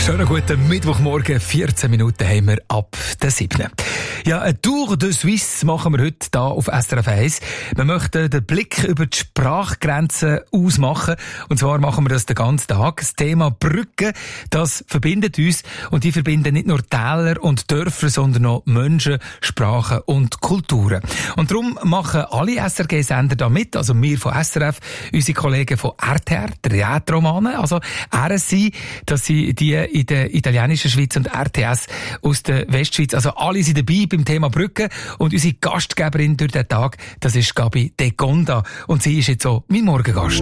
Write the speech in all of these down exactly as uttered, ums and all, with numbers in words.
Schönen guten Mittwochmorgen, vierzehn Minuten haben wir ab der siebten Ja, eine Tour de Suisse machen wir heute hier auf S R F eins. Wir möchten den Blick über die Sprachgrenzen ausmachen. Und zwar machen wir das den ganzen Tag. Das Thema Brücken, das verbindet uns. Und die verbinden nicht nur Täler und Dörfer, sondern auch Menschen, Sprachen und Kulturen. Und darum machen alle S R G-Sender da mit. Also wir von S R F, unsere Kollegen von R T R, die Rätromanen, also R S I, das sind die in der italienischen Schweiz und R T S aus der Westschweiz. Also alle sind dabei beim Thema Brücken. Und unsere Gastgeberin durch den Tag, das ist Gabi De Gonda. Und sie ist jetzt so mein Morgengast.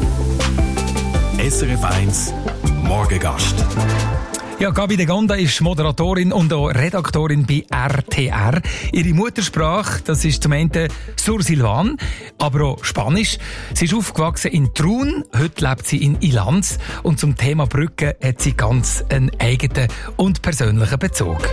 S R F eins Morgengast. Ja, Gabi De Gonda ist Moderatorin und auch Redaktorin bei R T R. Ihre Muttersprache, das ist zum einen Sursilvan, aber auch Spanisch. Sie ist aufgewachsen in Trun, heute lebt sie in Ilanz und zum Thema Brücke hat sie ganz einen eigenen und persönlichen Bezug.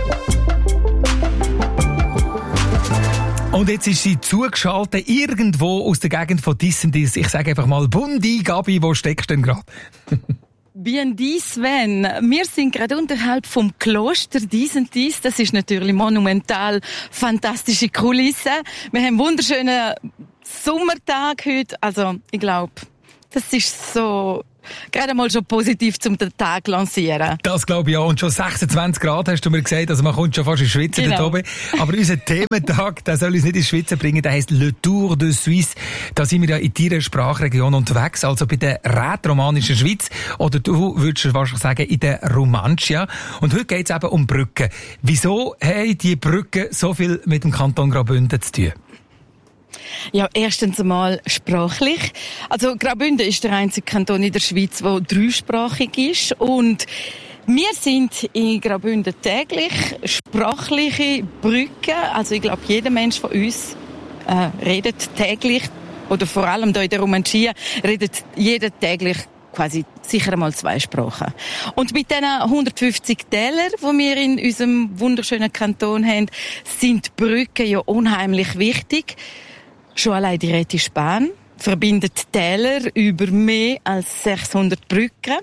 Und jetzt ist sie zugeschaltet irgendwo aus der Gegend von Dissendis. Ich sage einfach mal Bundi. Gabi, wo steckst du denn gerade? Bundi, Sven. Wir sind gerade unterhalb vom Kloster Dissendis. Das ist natürlich monumental, fantastische Kulisse. Wir haben einen wunderschönen Sommertag heute. Also, ich glaube, das ist so gerade mal schon positiv zum Tag lancieren. Das glaube ich auch. Und schon sechsundzwanzig Grad hast du mir gesagt, also man kommt schon fast in Schwitzen genau. dort oben. Aber unser Thementag, der soll uns nicht in Schwitzen bringen, der heisst Le Tour de Suisse. Da sind wir ja in deiner Sprachregion unterwegs, also bei der rätromanischen Schweiz. Oder du würdest wahrscheinlich sagen, in der Romancia. Und heute geht es eben um Brücken. Wieso haben die Brücken so viel mit dem Kanton Graubünden zu tun? Ja, erstens einmal sprachlich. Also Graubünden ist der einzige Kanton in der Schweiz, der dreisprachig ist. Und wir sind in Graubünden täglich sprachliche Brücken. Also ich glaube, jeder Mensch von uns äh, redet täglich, oder vor allem hier in der Romancia, redet jeder täglich quasi sicher einmal zwei Sprachen. Und mit diesen hundertfünfzig Tälern, die wir in unserem wunderschönen Kanton haben, sind Brücken ja unheimlich wichtig. Schon allein die Rätische Bahn verbindet Täler über mehr als sechshundert Brücken.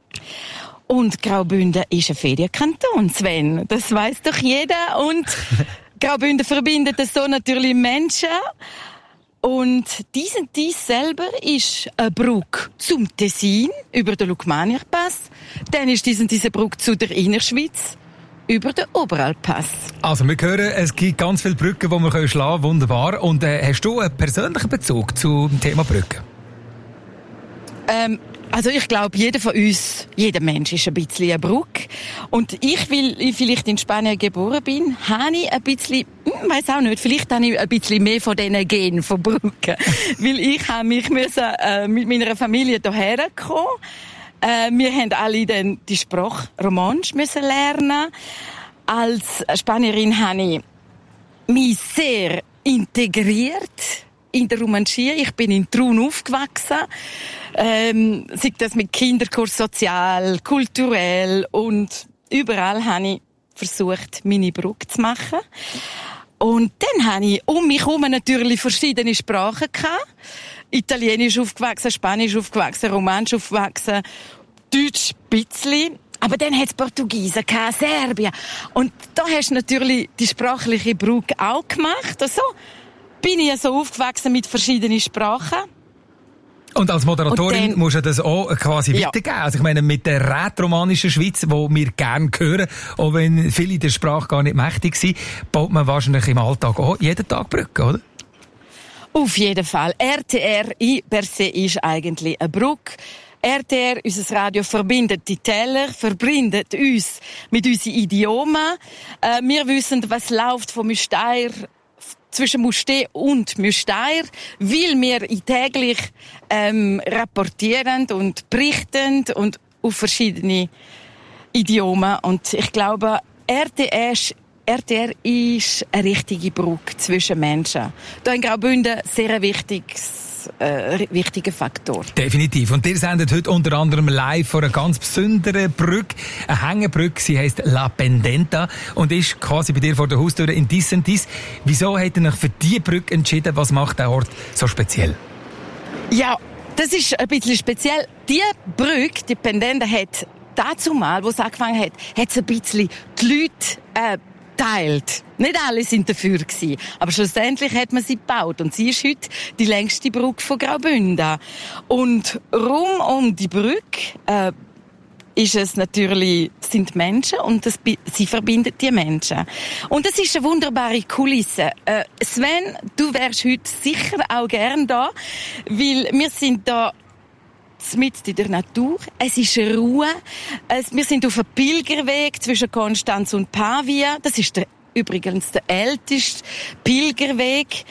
Und Graubünden ist ein Ferienkanton, Sven. Das weiss doch jeder. Und Graubünden verbindet so natürlich Menschen. Und diesen dies selber ist eine Brücke zum Tessin über den Lukmanierpass. Dann ist diesen diese Brücke zu der Innerschweiz über den Oberalppass. Also wir hören, es gibt ganz viele Brücken, die wir schlagen können. Wunderbar. Und äh, hast du einen persönlichen Bezug zum Thema Brücken? Ähm, also ich glaube, jeder von uns, jeder Mensch ist ein bisschen eine Brücke. Und ich, weil ich vielleicht in Spanien geboren bin, habe ich ein bisschen, ich weiss auch nicht, vielleicht habe ich ein bisschen mehr von diesen Genen von Brücken. Weil ich habe mich müssen, äh, mit meiner Familie hierher kommen. Äh, wir haben alle dann die Sprache Romansch müssen lernen. Als Spanierin habe ich mich sehr integriert in der Romancia. Ich bin in Trun aufgewachsen. Ähm, sei das mit Kinderkurs, sozial, kulturell und überall habe ich versucht, meine Brücke zu machen. Und dann habe ich um mich herum natürlich verschiedene Sprachen gehabt. Italienisch aufgewachsen, Spanisch aufgewachsen, Romanisch aufgewachsen, Deutsch ein bisschen. Aber dann hat es Portugiesen gehabt, Serbien. Und da hast du natürlich die sprachliche Brücke auch gemacht. Also bin ich so aufgewachsen mit verschiedenen Sprachen. Und als Moderatorin und dann, musst du das auch quasi ja. weitergeben. Also ich meine, mit der rätromanischen Schweiz, die wir gerne hören, auch wenn viele der Sprache gar nicht mächtig sind, baut man wahrscheinlich im Alltag auch jeden Tag Brücken, oder? Auf jeden Fall. R T R I per se ist eigentlich eine Brücke. R T R, unser Radio, verbindet die Täler, verbindet uns mit unseren Idiomen. Äh, wir wissen, was läuft von Müsteier zwischen Muste und Müsteier, weil wir täglich ähm, rapportieren und berichten und auf verschiedene Idiomen. Und ich glaube, R T R, R T R ist eine richtige Brücke zwischen Menschen. Hier in Graubünden sehr ein wichtiges, äh, wichtiger Faktor. Definitiv. Und ihr sendet heute unter anderem live von einer ganz besonderen Brücke, eine Hängebrücke. Sie heisst La Pendenta und ist quasi bei dir vor der Haustür in Dissendis. Wieso habt ihr euch für diese Brücke entschieden? Was macht der Ort so speziell? Ja, das ist ein bisschen speziell. Die Brücke, die Pendenta, hat dazu mal, wo es angefangen hat, hat es ein bisschen die Leute äh, geteilt. Nicht alle sind dafür gewesen, aber schlussendlich hat man sie gebaut und sie ist heute die längste Brücke von Graubünden. Und rum um die Brücke äh, ist es natürlich, sind Menschen und das, sie verbindet die Menschen. Und das ist eine wunderbare Kulisse. Äh, Sven, du wärst heute sicher auch gern da, weil wir sind da mitten in der Natur. Es ist Ruhe. Es, wir sind auf einem Pilgerweg zwischen Konstanz und Pavia. Das ist der, übrigens der älteste Pilgerweg.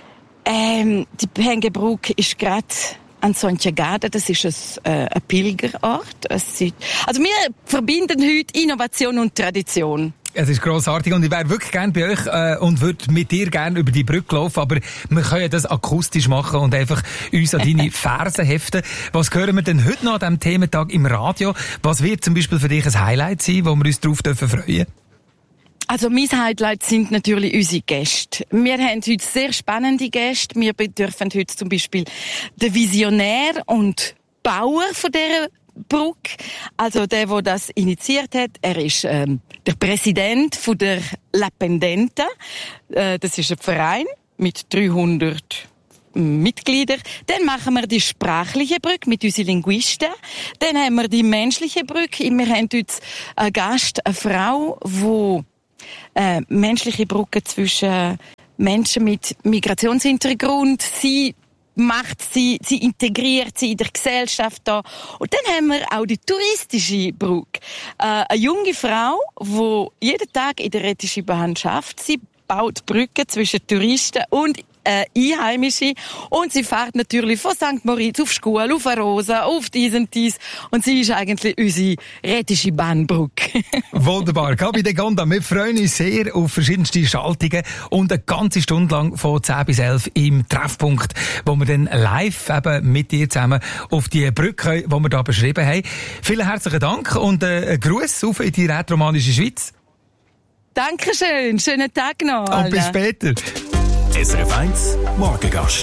Ähm, die Hängebrücke ist gerade an Santiago, das ist ein, äh, ein Pilgerort. Es ist, also wir verbinden heute Innovation und Tradition. Es ist grossartig und ich wäre wirklich gerne bei euch äh, und würde mit dir gerne über die Brücke laufen, aber wir können das akustisch machen und einfach uns an deine Fersen heften. Was hören wir denn heute noch an diesem Thementag im Radio? Was wird zum Beispiel für dich ein Highlight sein, wo wir uns darauf freuen dürfen? Also mein Highlight sind natürlich unsere Gäste. Wir haben heute sehr spannende Gäste. Wir dürfen heute zum Beispiel den Visionär und Bauer von dieser Brücke, also der, der das initiiert hat, er ist ähm, der Präsident von der La Pendenta. Äh, das ist ein Verein mit dreihundert Mitgliedern. Dann machen wir die sprachliche Brücke mit unseren Linguisten. Dann haben wir die menschliche Brücke. Wir haben heute einen Gast, eine Frau, die äh, menschliche Brücke zwischen Menschen mit Migrationshintergrund, sie macht sie, sie integriert sie in der Gesellschaft da. Und dann haben wir auch die touristische Brücke. Äh, eine junge Frau, die jeden Tag in der Rätischen Bahn schafft. Sie baut Brücken zwischen Touristen und äh, Einheimische. Und sie fährt natürlich von Sankt Moritz auf Schkuhl, auf Arosa, auf dies und dies. Und sie ist eigentlich unsere Rätische Bahnbrücke. Wunderbar. Gabi de Gonda, wir freuen uns sehr auf verschiedenste Schaltungen und eine ganze Stunde lang von zehn bis elf im Treffpunkt, wo wir dann live eben mit dir zusammen auf die Brücke, die wir hier beschrieben haben. Vielen herzlichen Dank und äh, einen Gruß auf in die rätoromanische Schweiz. Dankeschön. Schönen Tag noch. Und Alter. bis später. S R F eins Morgengast.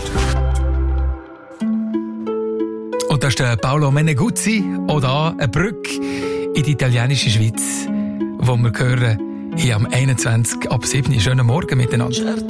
Und das ist der Paolo Meneguzzi, auch da eine Brücke in die italienische Schweiz, wo wir hören hier am einundzwanzig ab sieben. Schönen Morgen miteinander.